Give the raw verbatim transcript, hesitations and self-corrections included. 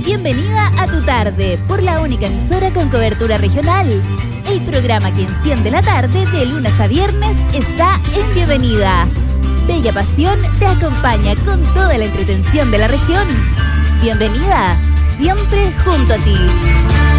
Bienvenida a Tu Tarde, por la única emisora con cobertura regional. El programa que enciende la tarde de lunes a viernes está en Bienvenida. Bella Pasión te acompaña con toda la entretención de la región. Bienvenida, siempre junto a ti.